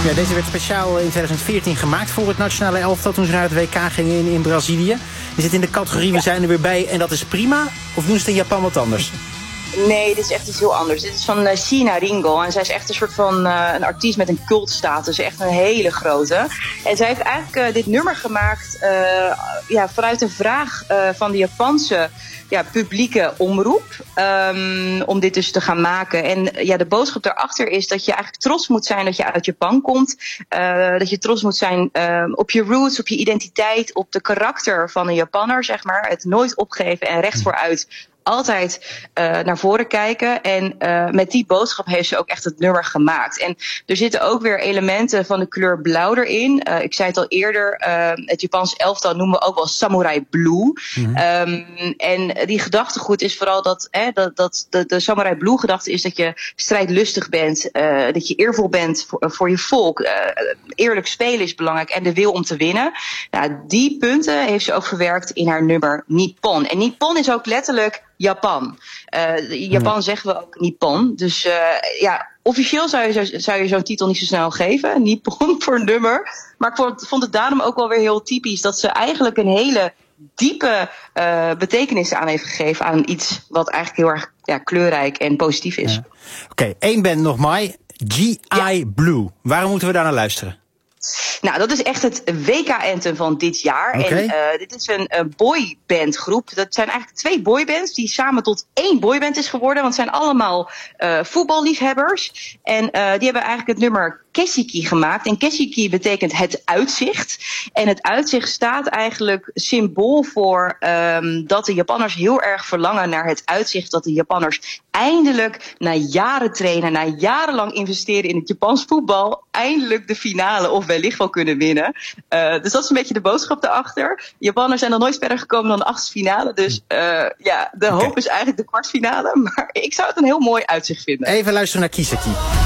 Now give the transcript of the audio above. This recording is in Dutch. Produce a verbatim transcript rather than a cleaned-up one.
Ja, deze werd speciaal in twintig veertien gemaakt voor het nationale elftal toen ze naar het W K gingen in, in Brazilië. Je zit in de categorie, we zijn er weer bij en dat is prima? Of doen ze het in Japan wat anders? Nee, dit is echt iets heel anders. Dit is van uh, China Ringo. En zij is echt een soort van uh, een artiest met een cultstatus. Echt een hele grote. En zij heeft eigenlijk uh, dit nummer gemaakt uh, ja, vanuit een vraag uh, van de Japanse ja, publieke omroep. Um, om dit dus te gaan maken. En uh, ja, de boodschap daarachter is dat je eigenlijk trots moet zijn dat je uit Japan komt. Uh, dat je trots moet zijn uh, op je roots, op je identiteit, op de karakter van een Japanner, zeg maar. Het nooit opgeven en recht vooruit. Altijd uh, naar voren kijken. En uh, met die boodschap heeft ze ook echt het nummer gemaakt. En er zitten ook weer elementen van de kleur blauw erin. Uh, ik zei het al eerder, uh, het Japans elftal noemen we ook wel Samurai Blue. Mm-hmm. Um, en die gedachtegoed is vooral dat, eh, dat, dat de, de Samurai Blue gedachte is dat je strijdlustig bent. Uh, dat je eervol bent voor, voor je volk. Uh, eerlijk spelen is belangrijk en de wil om te winnen. Nou, die punten heeft ze ook verwerkt in haar nummer Nippon. En Nippon is ook letterlijk Japan. Uh, Japan zeggen we ook Nippon. Dus uh, ja, officieel zou je, zo, zou je zo'n titel niet zo snel geven. Nippon voor een nummer. Maar ik vond, vond het daarom ook wel weer heel typisch dat ze eigenlijk een hele diepe uh, betekenis aan heeft gegeven aan iets wat eigenlijk heel erg ja, kleurrijk en positief is. Ja. Oké, okay, één band nog maar. G I ja. Blue. Waarom moeten we daar naar luisteren? Nou, dat is echt het W K-anthem van dit jaar. Okay. En uh, dit is een uh, boybandgroep. Dat zijn eigenlijk twee boybands die samen tot één boyband is geworden. Want het zijn allemaal uh, voetballiefhebbers. En uh, die hebben eigenlijk het nummer Keshiki gemaakt. En Keshiki betekent het uitzicht. En het uitzicht staat eigenlijk symbool voor um, dat de Japanners heel erg verlangen naar het uitzicht. Dat de Japanners eindelijk, na jaren trainen, na jarenlang investeren in het Japans voetbal, eindelijk de finale of wellicht wel kunnen winnen. Uh, dus dat is een beetje de boodschap daarachter. De Japanners zijn nog nooit verder gekomen dan de achtste finale. Dus uh, ja, de okay. hoop is eigenlijk de kwartfinale. Maar ik zou het een heel mooi uitzicht vinden. Even luisteren naar Kiseki.